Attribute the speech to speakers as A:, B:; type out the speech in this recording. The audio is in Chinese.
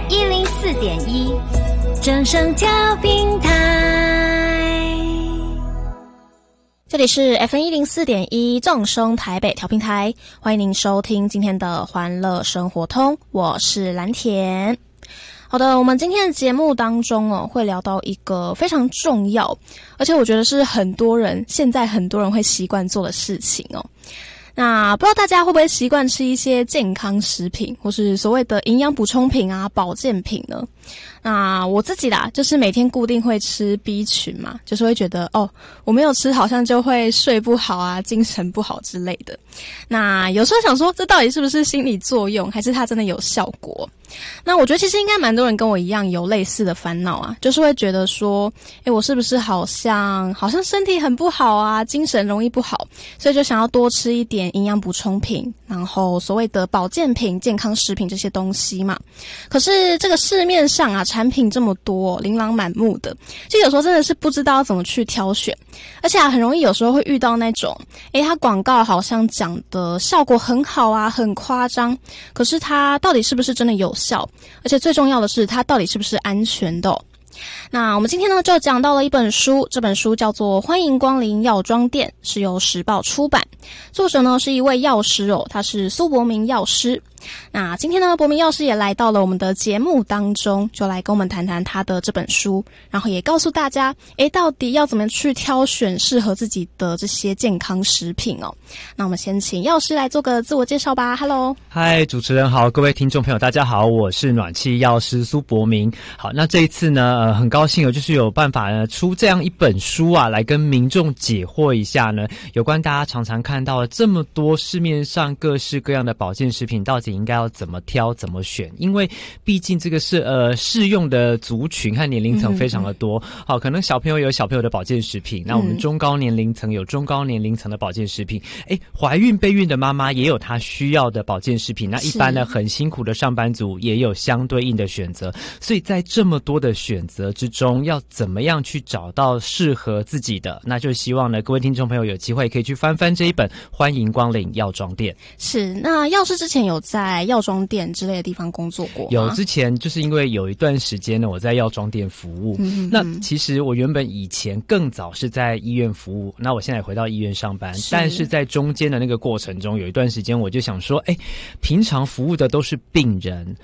A: FM104.1正声调频台，这里是 FM104.1正声台北调频台，欢迎您收听今天的欢乐生活通，我是蓝田。好的，我们今天的节目当中会聊到一个非常重要，而且我觉得是现在很多人会习惯做的事情哦。那不知道大家会不会习惯吃一些健康食品，或是所谓的营养补充品啊、保健品呢？那我自己啦，就是每天固定会吃 B 群嘛，就是会觉得我没有吃好像就会睡不好啊、精神不好之类的。那有时候想说，这到底是不是心理作用，还是它真的有效果？那我觉得其实应该蛮多人跟我一样有类似的烦恼啊，就是会觉得说，我是不是好像身体很不好啊，精神容易不好，所以就想要多吃一点营养补充品，然后所谓的保健品、健康食品这些东西嘛。可是这个市面上啊，产品这么多，琳琅满目的，就有时候真的是不知道怎么去挑选，而且很容易有时候会遇到那种，它广告好像讲的效果很好啊，很夸张，可是它到底是不是真的有效？而且最重要的是，它到底是不是安全的？那我们今天呢，就讲到了一本书，这本书叫做《欢迎光临药妆店》，是由时报出版，作者呢是一位药师他是苏博明药师。那今天呢，博明药师也来到了我们的节目当中，就来跟我们谈谈他的这本书，然后也告诉大家，到底要怎么去挑选适合自己的这些健康食品哦。那我们先请药师来做个自我介绍吧。Hello，
B: 嗨，主持人好，各位听众朋友大家好，我是暖气药师苏博明。好，那这一次呢，很高兴就是有办法呢出这样一本书啊，来跟民众解惑一下呢，有关大家常常看到这么多市面上各式各样的保健食品，到底应该要怎么挑、怎么选？因为毕竟这个是适用的族群和年龄层非常的多。好，可能小朋友有小朋友的保健食品，那我们中高年龄层有中高年龄层的保健食品。怀孕备孕的妈妈也有她需要的保健食品。那一般呢很辛苦的上班族也有相对应的选择。所以在这么多的选择之中，要怎么样去找到适合自己的？那就希望呢各位听众朋友有机会可以去翻翻这一本《欢迎光临药妆店》。
A: 是，那药师之前有在药妆店之类的地方工作过吗？
B: 有，之前就是因为有一段时间呢，我在药妆店服务。那其实我原本以前更早是在医院服务，那我现在回到医院上班，但是在中间的那个过程中，有一段时间我就想说，平常服务的都是病人，